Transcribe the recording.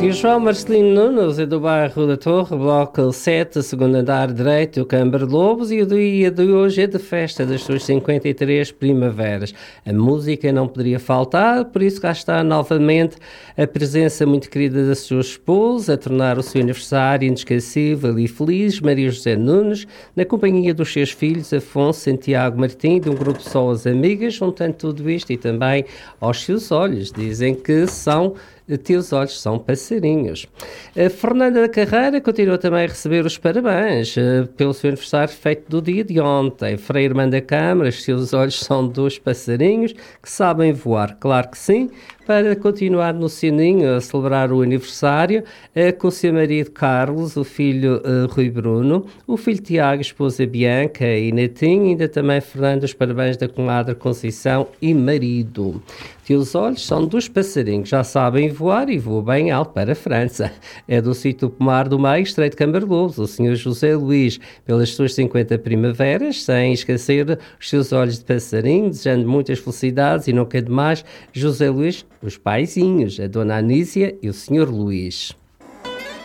Sr. João Marcelino Nunes é do bairro da Torre, bloco 7, segundo andar direito, Câmara Lobos, e o dia de hoje é de festa das suas 53 primaveras. A música não poderia faltar, por isso cá está novamente a presença muito querida da sua esposa, a tornar o seu aniversário inesquecível e feliz, Maria José Nunes, na companhia dos seus filhos, Afonso, Santiago, Martim, de um grupo de pessoas amigas, juntando tudo isto e também aos seus olhos. Dizem que são teus olhos são passarinhos. A Fernanda da Carreira continua também a receber os parabéns pelo seu aniversário feito do dia de ontem. Frei Irmã da Câmara, os seus olhos são dos passarinhos que sabem voar, claro que sim, para continuar no sininho a celebrar o aniversário com o seu marido Carlos, o filho Rui Bruno, o filho Tiago, a esposa Bianca e netinho, ainda também Fernando, os parabéns da comadre Conceição e marido. Teus olhos são dos passarinhos, já sabem voar e voam bem alto para a França. É do sítio Pomar do Meio, Estreito de Câmara Lobos, o Sr. José Luís, pelas suas 50 primaveras, sem esquecer os seus olhos de passarinho, desejando muitas felicidades e nunca demais, José Luís, os paizinhos, a Dona Anísia e o Sr. Luís.